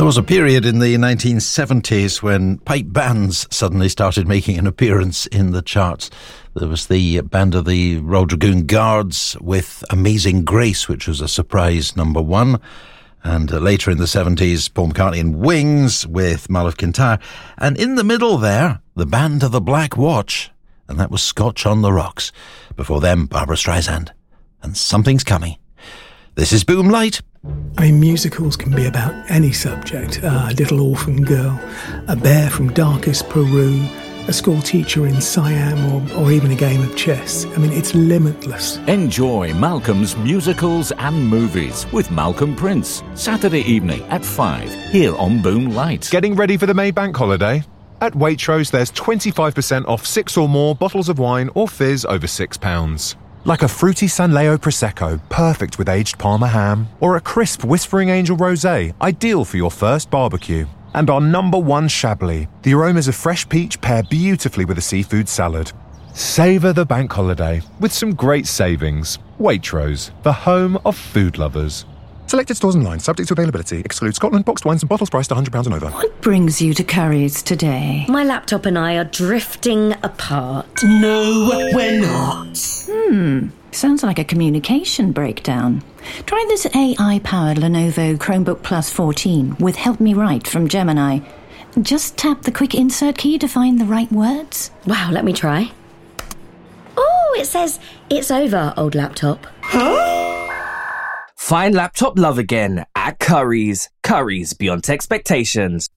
There was a period in the 1970s when pipe bands suddenly started making an appearance in the charts. There was the band of the Royal Dragoon Guards with Amazing Grace, which was a surprise number one. And later in the 70s, Paul McCartney and Wings with Mull of Kintyre. And in the middle there, the band of the Black Watch, and that was Scotch on the Rocks. Before them, Barbra Streisand. And Something's Coming. This is Boom Light. I mean, musicals can be about any subject. A little orphan girl, a bear from darkest Peru, a school teacher in Siam, or even a game of chess. I mean, it's limitless. Enjoy Malcolm's musicals and movies with Malcolm Prince, Saturday evening at 5, here on Boom Light. Getting ready for the May Bank holiday? At Waitrose, there's 25% off 6 or more bottles of wine or fizz over £6. Like a fruity San Leo Prosecco, perfect with aged Parma ham, or a crisp Whispering Angel Rosé, ideal for your first barbecue. And our number one Chablis. The aromas of fresh peach pair beautifully with a seafood salad. Savour the bank holiday with some great savings. Waitrose, the home of food lovers. Selected stores online, subject to availability. Exclude Scotland, boxed wines and bottles priced £100 and over. What brings you to Curry's today? My laptop and I are drifting apart. No, we're not. Sounds like a communication breakdown. Try this AI-powered Lenovo Chromebook Plus 14 with Help Me Write from Gemini. Just tap the quick insert key to find the right words. Wow, let me try. Oh, it says, it's over, old laptop. Find laptop love again at Curry's. Curry's beyond expectations.